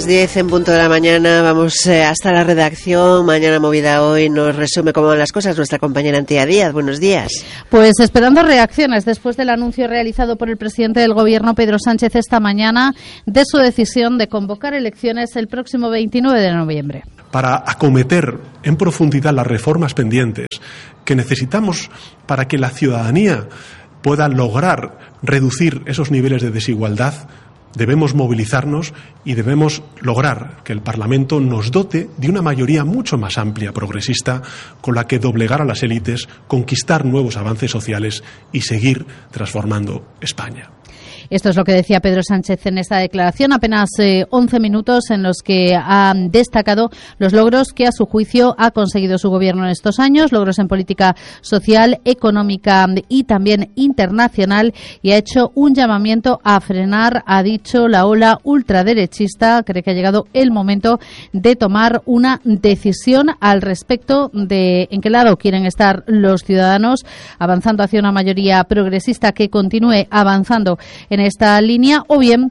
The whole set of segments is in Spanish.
las 10 en punto de la mañana. Vamos hasta la redacción. Mañana Movida Hoy nos resume cómo van las cosas nuestra compañera Antía Díaz. Buenos días. Pues esperando reacciones después del anuncio realizado por el presidente del Gobierno, Pedro Sánchez, esta mañana de su decisión de convocar elecciones el próximo 29 de noviembre. Para acometer en profundidad las reformas pendientes que necesitamos para que la ciudadanía pueda lograr reducir esos niveles de desigualdad, debemos movilizarnos y debemos lograr que el Parlamento nos dote de una mayoría mucho más amplia, progresista, con la que doblegar a las élites, conquistar nuevos avances sociales y seguir transformando España. Esto es lo que decía Pedro Sánchez en esta declaración, apenas 11 minutos en los que ha destacado los logros que a su juicio ha conseguido su gobierno en estos años, logros en política social, económica y también internacional, y ha hecho un llamamiento a frenar, ha dicho, la ola ultraderechista. Cree que ha llegado el momento de tomar una decisión al respecto de en qué lado quieren estar los ciudadanos, avanzando hacia una mayoría progresista que continúe avanzando en esta línea, o bien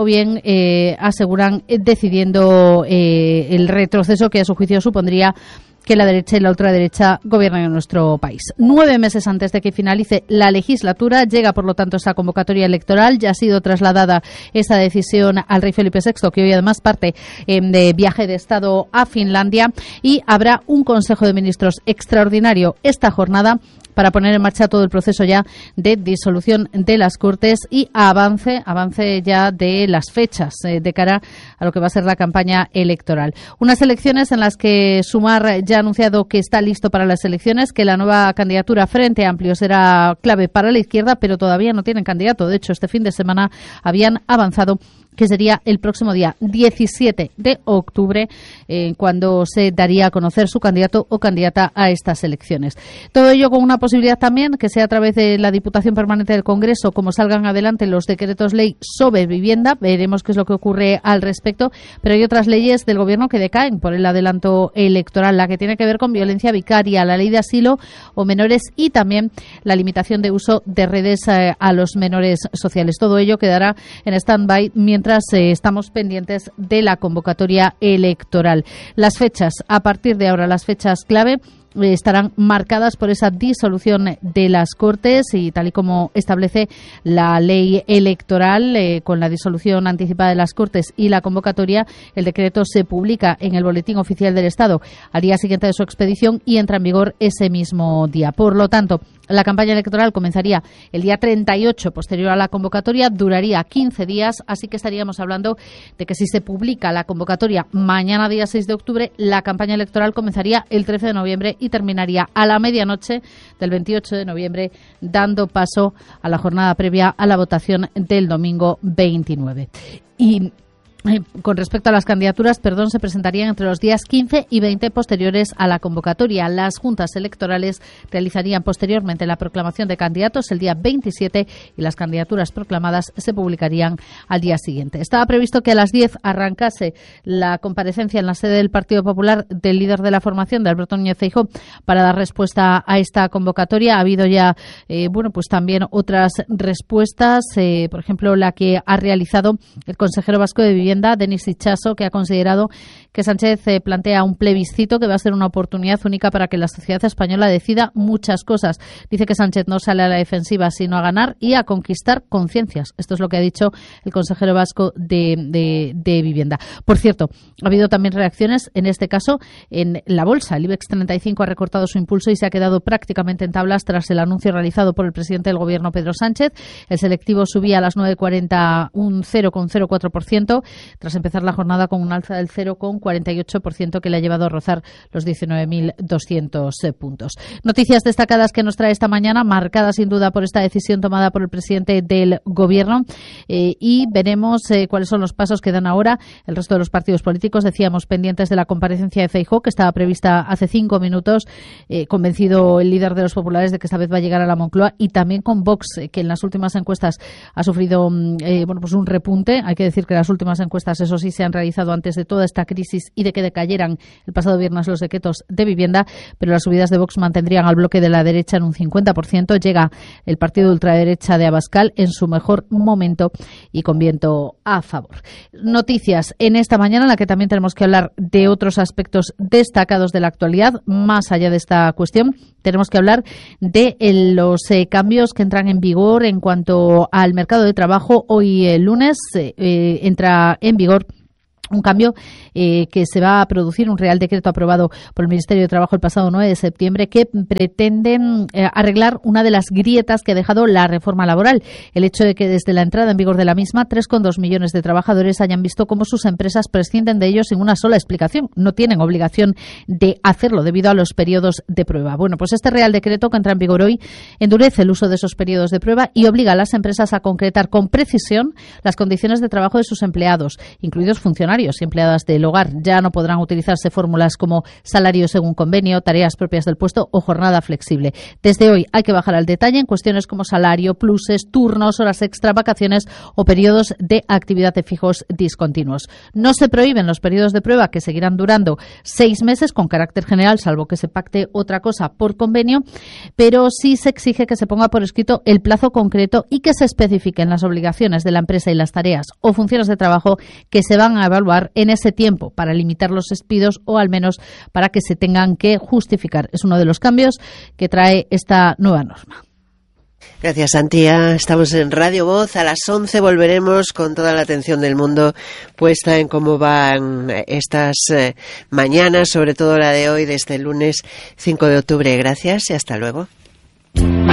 aseguran decidiendo el retroceso que a su juicio supondría que la derecha y la ultraderecha gobiernan en nuestro país. 9 meses antes de que finalice la legislatura, llega por lo tanto esta convocatoria electoral. Ya ha sido trasladada esta decisión al rey Felipe VI, que hoy además parte de viaje de Estado a Finlandia, y habrá un Consejo de Ministros extraordinario esta jornada para poner en marcha todo el proceso ya de disolución de las Cortes y avance ya de las fechas de cara a lo que va a ser la campaña electoral. Unas elecciones en las que Sumar ya ha anunciado que está listo para las elecciones, que la nueva candidatura Frente Amplio será clave para la izquierda, pero todavía no tienen candidato. De hecho, este fin de semana habían avanzado que sería el próximo día 17 de octubre cuando se daría a conocer su candidato o candidata a estas elecciones. Todo ello con una posibilidad también que sea a través de la Diputación Permanente del Congreso, como salgan adelante los decretos ley sobre vivienda. Veremos qué es lo que ocurre al respecto, pero hay otras leyes del Gobierno que decaen por el adelanto electoral, la que tiene que ver con violencia vicaria, la ley de asilo o menores y también la limitación de uso de redes a los menores sociales. Todo ello quedará en stand-by mientras estamos pendientes de la convocatoria electoral. Las fechas, a partir de ahora, las fechas clave estarán marcadas por esa disolución de las Cortes y tal y como establece la ley electoral, con la disolución anticipada de las Cortes y la convocatoria, el decreto se publica en el Boletín Oficial del Estado al día siguiente de su expedición y entra en vigor ese mismo día. Por lo tanto, la campaña electoral comenzaría el día 38 posterior a la convocatoria, duraría 15 días, así que estaríamos hablando de que si se publica la convocatoria mañana día 6 de octubre, la campaña electoral comenzaría el 13 de noviembre y terminaría a la medianoche del 28 de noviembre, dando paso a la jornada previa a la votación del domingo 29. Y con respecto a las candidaturas, se presentarían entre los días 15 y 20 posteriores a la convocatoria. Las juntas electorales realizarían posteriormente la proclamación de candidatos el día 27 y las candidaturas proclamadas se publicarían al día siguiente. Estaba previsto que a las 10 arrancase la comparecencia en la sede del Partido Popular del líder de la formación, de Alberto Núñez Feijóo, para dar respuesta a esta convocatoria. Ha habido ya, pues también otras respuestas, por ejemplo, la que ha realizado el consejero vasco de Vivienda, Denis Itxaso, que ha considerado que Sánchez plantea un plebiscito que va a ser una oportunidad única para que la sociedad española decida muchas cosas. Dice que Sánchez no sale a la defensiva sino a ganar y a conquistar conciencias. Esto es lo que ha dicho el consejero vasco de Vivienda. Por cierto, ha habido también reacciones, en este caso, en la bolsa. El IBEX 35 ha recortado su impulso y se ha quedado prácticamente en tablas tras el anuncio realizado por el presidente del Gobierno, Pedro Sánchez. El selectivo subía a las 9.40 un 0,04%. Tras empezar la jornada con un alza del 0,48% que le ha llevado a rozar los 19.200 puntos. Noticias destacadas que nos trae esta mañana, marcadas sin duda por esta decisión tomada por el presidente del Gobierno, y veremos cuáles son los pasos que dan ahora el resto de los partidos políticos. Decíamos, pendientes de la comparecencia de Feijóo, que estaba prevista hace 5 minutos, convencido el líder de los populares de que esta vez va a llegar a la Moncloa, y también con Vox, que en las últimas encuestas ha sufrido un repunte. Hay que decir que las últimas encuestas encuestas, eso sí, se han realizado antes de toda esta crisis y de que decayeran el pasado viernes los decretos de vivienda, pero las subidas de Vox mantendrían al bloque de la derecha en un 50%. Llega el partido de ultraderecha de Abascal en su mejor momento y con viento a favor. Noticias en esta mañana en la que también tenemos que hablar de otros aspectos destacados de la actualidad. Más allá de esta cuestión, tenemos que hablar de los cambios que entran en vigor en cuanto al mercado de trabajo. Hoy el lunes entra en vigor un cambio que se va a producir, un Real Decreto aprobado por el Ministerio de Trabajo el pasado 9 de septiembre que pretenden arreglar una de las grietas que ha dejado la reforma laboral. El hecho de que desde la entrada en vigor de la misma 3,2 millones de trabajadores hayan visto cómo sus empresas prescinden de ellos sin una sola explicación. No tienen obligación de hacerlo debido a los periodos de prueba. Bueno, pues este Real Decreto que entra en vigor hoy endurece el uso de esos periodos de prueba y obliga a las empresas a concretar con precisión las condiciones de trabajo de sus empleados, incluidos funcionarios y empleadas del hogar. Ya no podrán utilizarse fórmulas como salario según convenio, tareas propias del puesto o jornada flexible. Desde hoy hay que bajar al detalle en cuestiones como salario, pluses, turnos, horas extra, vacaciones o periodos de actividad de fijos discontinuos. No se prohíben los periodos de prueba, que seguirán durando 6 meses con carácter general, salvo que se pacte otra cosa por convenio, pero sí se exige que se ponga por escrito el plazo concreto y que se especifiquen las obligaciones de la empresa y las tareas o funciones de trabajo que se van a evaluar en ese tiempo para limitar los despidos o al menos para que se tengan que justificar. Es uno de los cambios que trae esta nueva norma. Gracias, Antía. Estamos en Radio Voz. A las 11 volveremos con toda la atención del mundo puesta en cómo van estas mañanas, sobre todo la de hoy, de este lunes 5 de octubre. Gracias y hasta luego.